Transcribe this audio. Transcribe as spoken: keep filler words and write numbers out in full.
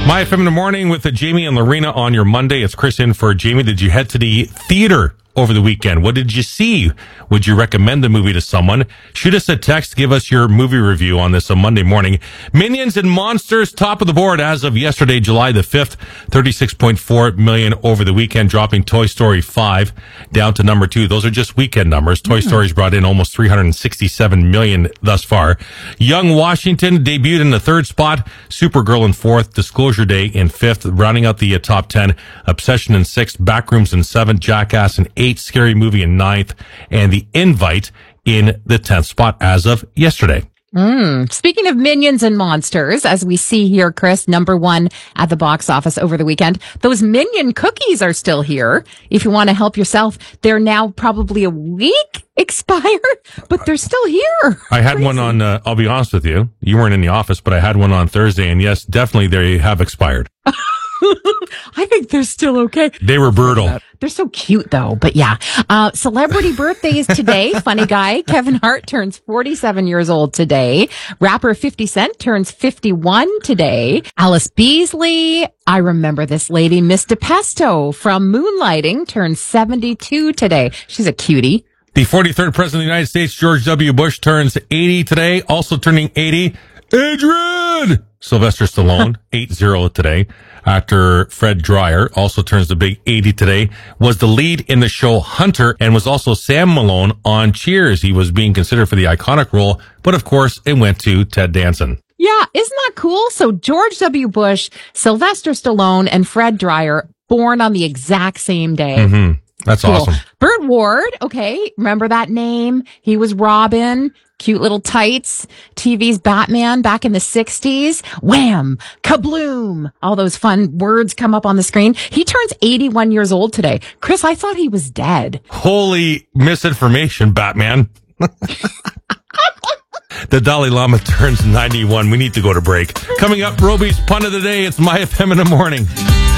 My F M in the morning with the Jamie and Lorena on your Monday. It's Chris in for Jamie. Did you head to the theater over the weekend? What did you see? Would you recommend the movie to someone? Shoot us a text. Give us your movie review on this on Monday morning. Minions and Monsters, top of the board as of yesterday, July the fifth. thirty-six point four million over the weekend, dropping Toy Story five down to number two. Those are just weekend numbers. Toy Story's brought in almost three hundred sixty-seven million thus far. Young Washington debuted in the third spot. Supergirl in fourth. Disclosure Day in fifth. Rounding out the uh, top ten. Obsession in sixth. Backrooms in seventh. Jackass in eighth. Scary Movie in ninth. And The Invite in the tenth spot as of yesterday. Mm. Speaking of Minions and Monsters, as we see here, Chris, number one at the box office over the weekend, those Minion cookies are still here. If you want to help yourself, they're now probably a week expired, but they're still here. I had Crazy. one on, uh, I'll be honest with you, you weren't in the office, but I had one on Thursday, and yes, definitely they have expired. I think they're still okay. They were brutal. They're so cute, though. But yeah, uh, celebrity birthdays today. Funny guy, Kevin Hart turns forty-seven years old today. Rapper fifty Cent turns fifty-one today. Alice Beasley, I remember this lady, Miss DePesto from Moonlighting, turns seventy-two today. She's a cutie. The forty-third President of the United States, George W. Bush, turns eighty today. Also turning eighty, Adrian! Sylvester Stallone, eight zero today. Actor Fred Dreyer also turns the big eighty today, was the lead in the show Hunter, and was also Sam Malone on Cheers. He was being considered for the iconic role, but of course it went to Ted Danson. Yeah, isn't that cool? So George W. Bush, Sylvester Stallone, and Fred Dreyer born on the exact same day. Mm-hmm. That's cool. Awesome. Burt Ward, okay, remember that name? He was Robin. Cute little tights, T V's Batman back in the sixties. Wham! Kabloom! All those fun words come up on the screen. He turns eighty-one years old today. Chris, I thought he was dead. Holy misinformation, Batman. The Dalai Lama turns ninety-one. We need to go to break. Coming up, Roby's pun of the day. It's My F M in the morning.